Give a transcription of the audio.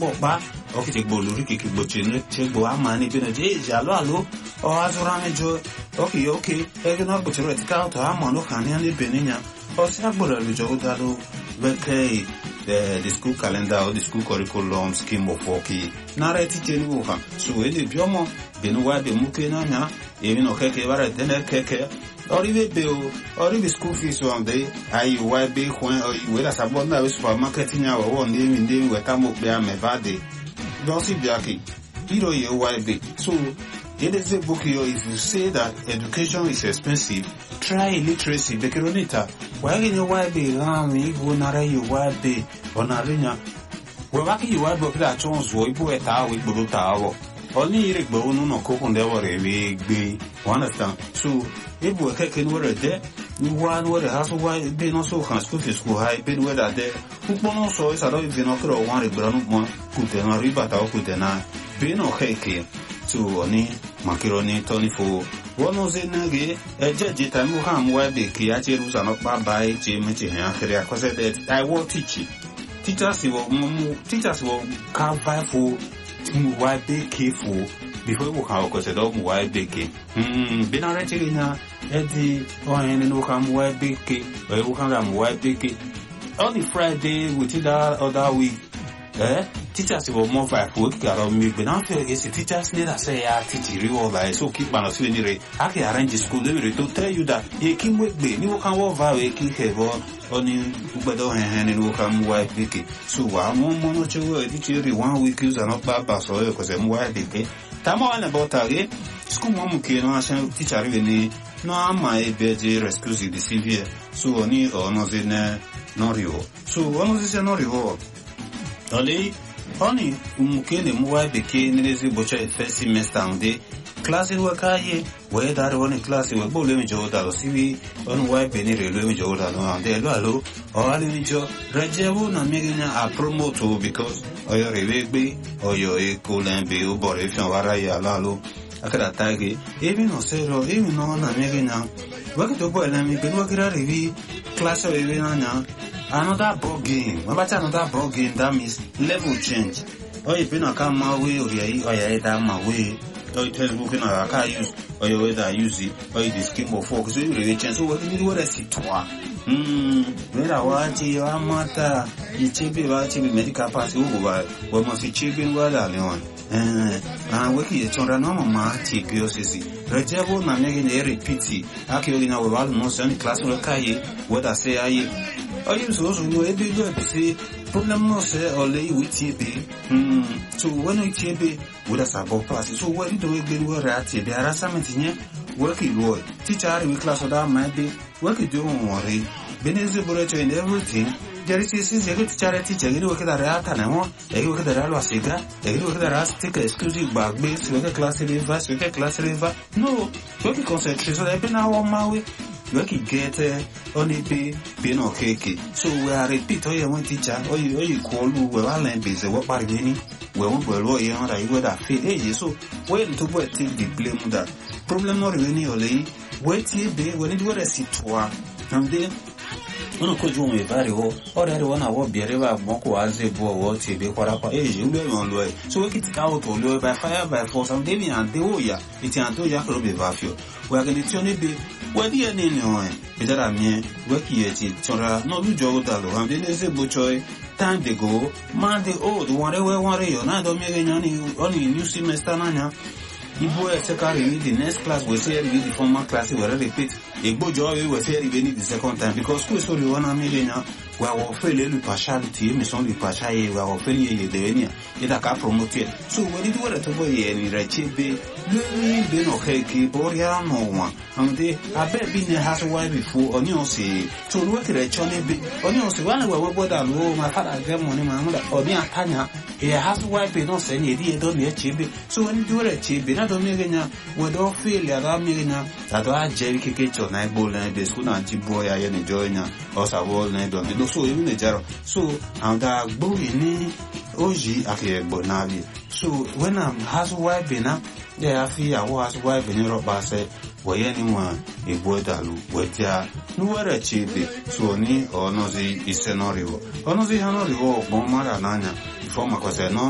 ba o ki gbo lori ki gbo chene che gbo amani bi na je alo o azura mejo okay e no gbo chero etika to amano kan ya le beninya o si agboro le jo dalo okay the school calendar or the school curriculum scheme of work na re teacher ni wo kan so e le biomo benu wa be mu ke na nya e mi no keke bara tene keke Oribe school fees one day, I why be when or you will as a bond supermarket in our one name in the way come up there me body. Dorsey Jackie, hero your why be. So it is a book here if you say that education is expensive, try literacy, the Kironita. Why in your why be me go nara you why be on arena? Well, lucky you why book that Jones will go at our with Blue Tower. Only Eric Bono no cook on the way, understand? So if we can where there, you want where the house why be no so can school to school high, been where that there. Who also is a lot of binocular or one brown one, put an arriba out with an eye. Be no cake to Oni, macaroni, Tony for one was in a gay, a judge time who ham where the Kiacherus are not by Jim and because that I will teach you. Teachers will come by for why be careful. Before we can cause a dog why big been already na Eddie or any no come why big or you can why big only Friday with that other week teachers will more 5 week got me but not feel is teachers need to say teach you all like so keep on a I can arrange school to tell you that you can with me you can walk very keep only but don't hand and will come why big so I'm one teacher 1 week use not bad so because I'm why big Tamo about again, school mom can teacher really no ama ebeje rescue the severe so oni ono zene norio so ono zene norio oli oni umukene muwa beke nilezi bocha first semester ande class waka ye we that one class we bo le mi joda lo siwi on wa beni re le mi joda no ande lo o ali mi jo rejebu na megina a promote because oyo rebe oyo e kolembe o bore fian wara ya lalo akara tagi ebi no sero ebi no na megina waki to bo na mi beni wakira revi class we na nya another ball game about another ball game that means level change oyo been na come my way or ya that my way or Facebook and I can't use or you whether use it or you scheme of focus so you really change so what do you want to see toi where I want you amata you chibi wa chibi medical pass you go we must chibi wa da leon weki chondra no mama chibi osisi rejebo na mege ne repeat akio ina we wa no so in class we kai whether say aye or you so no e be go say problem no say or lay with TB so when you TB with us about pass so when do we get where at TB harassment nya work low teacher we class that might be work do worry beneze boreto in everything there is a charity you work that rata na you work that alwa siga you work that stick exclusive bag base work class reverse work class reverse no work concentrate so that be now on my way work get only be no cake so we are repeat oh you want teacher oh you call we are learn base what part any we won't go you know that you that feel eh so when to go take the blame that problem no really only wait be when you want sit toi and then uno ko jo me bari ho ora re wana wo biere ba moko aze bo wo ti be kwara kwa you be on lo so we kit ka to lo by fire by force and they and they oya it and to ya ko be vafio we are going to be we di eni no be that am we ki e ti tora no lu jo da lo and they say bo choi time they go man the old one yo na do me nyani only new semester na nya Ibo secondary the next class we say the former class we repeat Igbo job we say the second time because school so we wanna millionaire we are failing partiality me son the partial we are failing the enia it aka promote so when you do that to boy any rechebe we be no cake boria no one and they abeg be has why before onion say so we can actually be onion say when we go down low my father get money my mother or be atanya he has why be no say any dey don chebe so when you do that chebe na do megenya we don't feel ya da megenya that do aje keke cho na igbo na be school na jibo ya ye ni join or sa wall na do so even the jaro so and that gbo ni oji akegbo na bi so when I'm has why be na yeah afi awo has why be ni roba say we ye ni wa igbo dalu we tia nu were chebe so ni onozi isenoriwo onozi hanoriwo mo mara nanya forma kwase no